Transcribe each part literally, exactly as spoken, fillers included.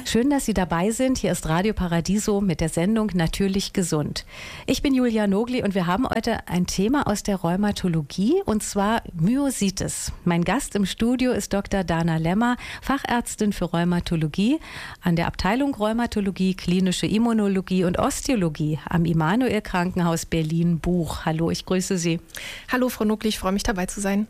Schön, dass Sie dabei sind. Hier ist Radio Paradiso mit der Sendung Natürlich gesund. Ich bin Julia Nogli und wir haben heute ein Thema aus der Rheumatologie und zwar Myositis. Mein Gast im Studio ist Doktor Dana Lemmer, Fachärztin für Rheumatologie an der Abteilung Rheumatologie, klinische Immunologie und Osteologie am Immanuel Krankenhaus Berlin-Buch. Hallo, ich grüße Sie. Hallo Frau Nogli, ich freue mich dabei zu sein.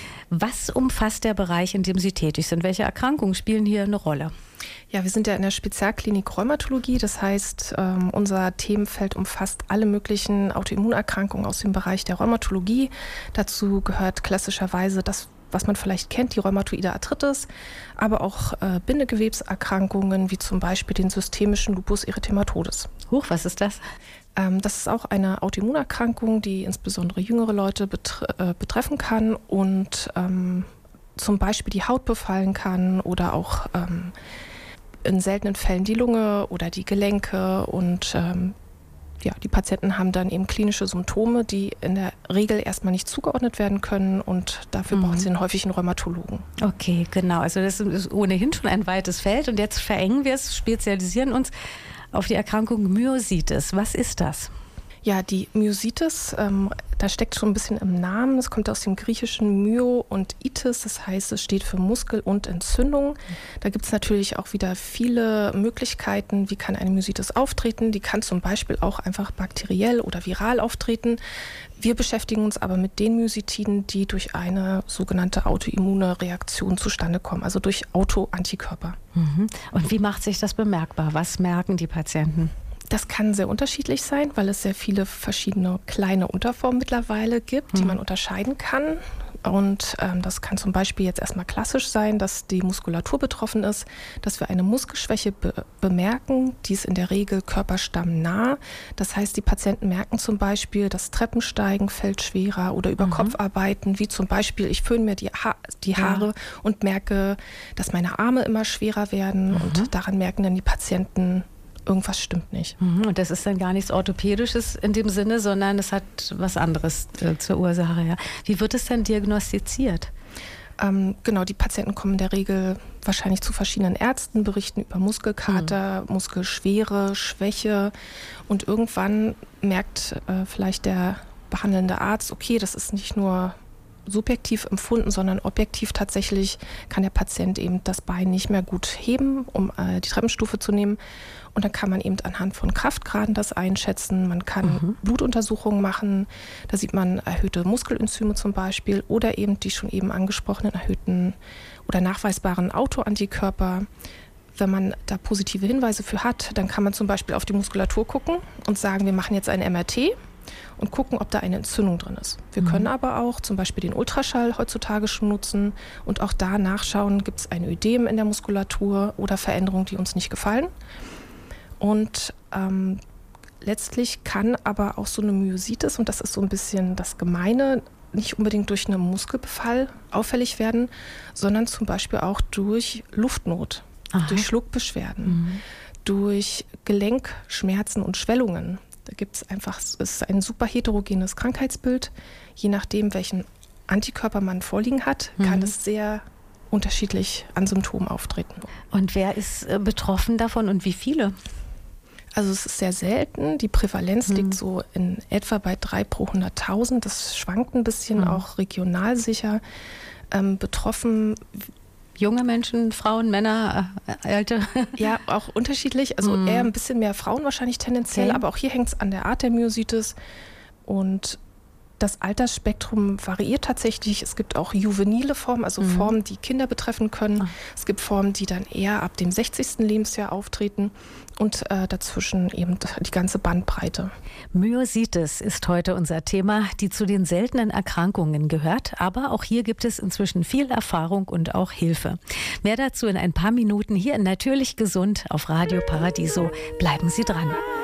Was umfasst der Bereich, in dem Sie tätig sind? Welche Erkrankungen spielen hier eine Rolle? Ja, wir sind ja in der Spezialklinik Rheumatologie. Das heißt, ähm, unser Themenfeld umfasst alle möglichen Autoimmunerkrankungen aus dem Bereich der Rheumatologie. Dazu gehört klassischerweise das, was man vielleicht kennt, die rheumatoide Arthritis, aber auch äh, Bindegewebserkrankungen, wie zum Beispiel den systemischen Lupus erythematodes. Huch, was ist das? Ähm, das ist auch eine Autoimmunerkrankung, die insbesondere jüngere Leute betre- äh, betreffen kann und ähm, zum Beispiel die Haut befallen kann oder auch ähm, in seltenen Fällen die Lunge oder die Gelenke. Und ähm, ja, die Patienten haben dann eben klinische Symptome, die in der Regel erstmal nicht zugeordnet werden können und dafür mhm. brauchen sie einen häufigen Rheumatologen. Okay, genau. Also das ist ohnehin schon ein weites Feld und jetzt verengen wir es, spezialisieren uns auf die Erkrankung Myositis. Was ist das? Ja, die Myositis, ähm, da steckt schon ein bisschen im Namen. Es kommt aus dem griechischen Myo und Itis, das heißt, es steht für Muskel und Entzündung. Da gibt es natürlich auch wieder viele Möglichkeiten, wie kann eine Myositis auftreten. Die kann zum Beispiel auch einfach bakteriell oder viral auftreten. Wir beschäftigen uns aber mit den Myositiden, die durch eine sogenannte autoimmune Reaktion zustande kommen, also durch Autoantikörper. Mhm. Und wie macht sich das bemerkbar? Was merken die Patienten? Das kann sehr unterschiedlich sein, weil es sehr viele verschiedene kleine Unterformen mittlerweile gibt, die man unterscheiden kann. Und ähm, das kann zum Beispiel jetzt erstmal klassisch sein, dass die Muskulatur betroffen ist, dass wir eine Muskelschwäche be- bemerken. Die ist in der Regel körperstammnah. Das heißt, die Patienten merken zum Beispiel, das Treppensteigen fällt schwerer oder über mhm. Kopfarbeiten, wie zum Beispiel, ich föhne mir die, ha- die Haare ja. und merke, dass meine Arme immer schwerer werden. Mhm. Und daran merken dann die Patienten, irgendwas stimmt nicht. Und das ist dann gar nichts Orthopädisches in dem Sinne, sondern es hat was anderes äh, zur Ursache. Ja. Wie wird es denn diagnostiziert? Ähm, genau, die Patienten kommen in der Regel wahrscheinlich zu verschiedenen Ärzten, berichten über Muskelkater, mhm. Muskelschwere, Schwäche und irgendwann merkt äh, vielleicht der behandelnde Arzt, okay, das ist nicht nur subjektiv empfunden, sondern objektiv tatsächlich kann der Patient eben das Bein nicht mehr gut heben, um äh, die Treppenstufe zu nehmen. Und dann kann man eben anhand von Kraftgraden das einschätzen. Man kann mhm. Blutuntersuchungen machen. Da sieht man erhöhte Muskelenzyme zum Beispiel oder eben die schon eben angesprochenen erhöhten oder nachweisbaren Autoantikörper. Wenn man da positive Hinweise für hat, dann kann man zum Beispiel auf die Muskulatur gucken und sagen, wir machen jetzt ein M R T und gucken, ob da eine Entzündung drin ist. Wir mhm. können aber auch zum Beispiel den Ultraschall heutzutage schon nutzen und auch da nachschauen, gibt es ein Ödem in der Muskulatur oder Veränderungen, die uns nicht gefallen. Und ähm, letztlich kann aber auch so eine Myositis, und das ist so ein bisschen das Gemeine, nicht unbedingt durch einen Muskelbefall auffällig werden, sondern zum Beispiel auch durch Luftnot, Aha. durch Schluckbeschwerden, mhm. durch Gelenkschmerzen und Schwellungen. Da gibt es einfach, es ist ein super heterogenes Krankheitsbild. Je nachdem, welchen Antikörper man vorliegen hat, mhm. kann es sehr unterschiedlich an Symptomen auftreten. Und wer ist äh, betroffen davon und wie viele? Also es ist sehr selten. Die Prävalenz mhm. liegt so in etwa bei drei pro hunderttausend. Das schwankt ein bisschen, mhm. auch regional sicher. Ähm, betroffen junge Menschen, Frauen, Männer, äh, Alte? Ja, auch unterschiedlich. Also mhm. eher ein bisschen mehr Frauen wahrscheinlich tendenziell. Okay. Aber auch hier hängt es an der Art der Myositis. Und das Altersspektrum variiert tatsächlich. Es gibt auch juvenile Formen, also mhm. Formen, die Kinder betreffen können. Ah. Es gibt Formen, die dann eher ab dem sechzigsten Lebensjahr auftreten und äh, dazwischen eben die ganze Bandbreite. Myositis ist heute unser Thema, die zu den seltenen Erkrankungen gehört. Aber auch hier gibt es inzwischen viel Erfahrung und auch Hilfe. Mehr dazu in ein paar Minuten hier in Natürlich gesund auf Radio Paradiso. Bleiben Sie dran.